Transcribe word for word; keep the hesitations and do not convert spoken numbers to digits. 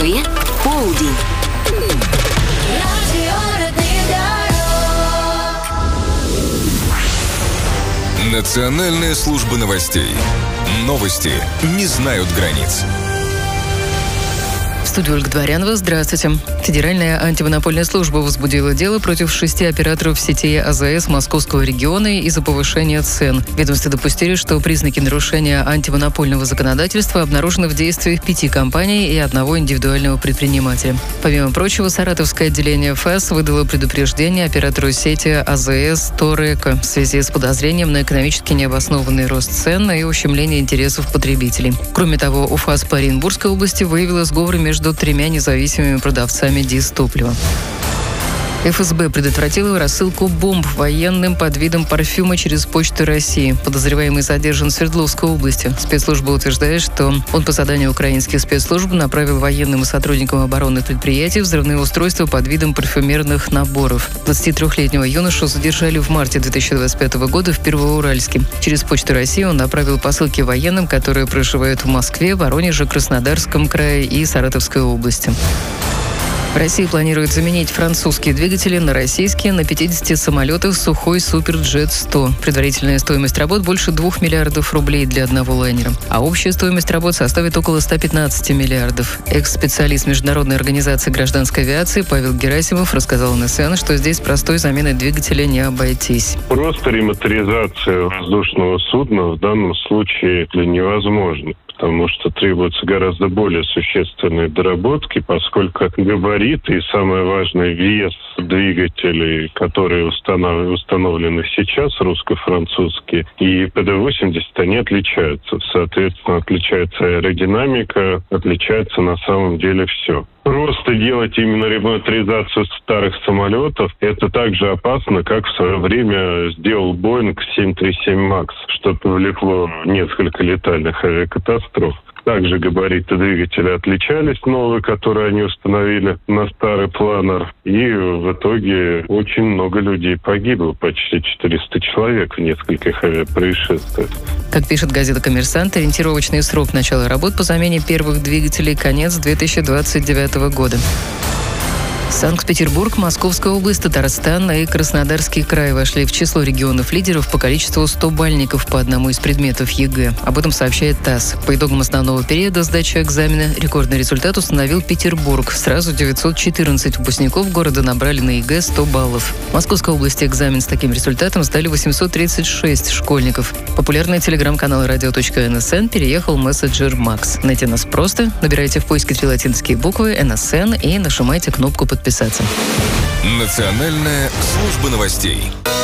Москве полдень. Национальная служба новостей. Новости не знают границ. В студии Ольга Дворянова. Здравствуйте. Федеральная антимонопольная служба возбудила дело против шести операторов сетей АЗС Московского региона из-за повышения цен. Ведомства допустили, что признаки нарушения антимонопольного законодательства обнаружены в действиях пяти компаний и одного индивидуального предпринимателя. Помимо прочего, саратовское отделение ФАС выдало предупреждение оператору сети АЗС Торека в связи с подозрением на экономически необоснованный рост цен и ущемление интересов потребителей. Кроме того, УФАС по Оренбургской области выявила сговор между тремя независимыми продавцами дизтоплива. ФСБ предотвратила рассылку бомб военным под видом парфюма через Почту России. Подозреваемый задержан в Свердловской области. Спецслужба утверждает, что он по заданию украинских спецслужб направил военным и сотрудникам оборонных предприятий взрывные устройства под видом парфюмерных наборов. двадцатитрёхлетнего юношу задержали в марте две тысячи двадцать пятого года в Первоуральске. Через Почту России он направил посылки военным, которые проживают в Москве, Воронеже, Краснодарском крае и Саратовской области. Россия планирует заменить французские двигатели на российские на пятидесяти самолетах Сухой Суперджет сто. Предварительная стоимость работ больше двух миллиардов рублей для одного лайнера. А общая стоимость работ составит около ста пятнадцати миллиардов. Экс-специалист Международной организации гражданской авиации Павел Герасимов рассказал эн эс эн, что здесь простой заменой двигателя не обойтись. Просто ремоторизация воздушного судна в данном случае невозможна, потому что требуются гораздо более существенные доработки, поскольку габариты и, самое важное, вес двигателей, которые установ... установлены сейчас, русско-французские, и пэ дэ восемьдесят, они отличаются. Соответственно, отличается аэродинамика, отличается на самом деле все. Просто делать именно ремоторизацию старых самолетов – это так же опасно, как в свое время сделал Боинг семь тридцать семь макс, что повлекло несколько летальных авиакатастроф. Также габариты двигателя отличались, новые, которые они установили на старый планер. И в итоге очень много людей погибло, почти четыреста человек в нескольких авиапроисшествиях. Как пишет газета «Коммерсант», ориентировочный срок начала работ по замене первых двигателей – конец две тысячи двадцать девятого года. Санкт-Петербург, Московская область, Татарстан и Краснодарский край вошли в число регионов-лидеров по количеству стобальников по одному из предметов ЕГЭ. Об этом сообщает ТАСС. По итогам основного периода сдачи экзамена рекордный результат установил Петербург. Сразу девятьсот четырнадцать выпускников города набрали на ЕГЭ сто баллов. В Московской области экзамен с таким результатом сдали восемьсот тридцать шесть школьников. Популярный телеграм-канал радио точка эн эс эн переехал мессенджер Макс. Найти нас просто. Набирайте в поиске три латинские буквы эн эс эн и нажимайте кнопку «Подписаться». Национальная служба новостей.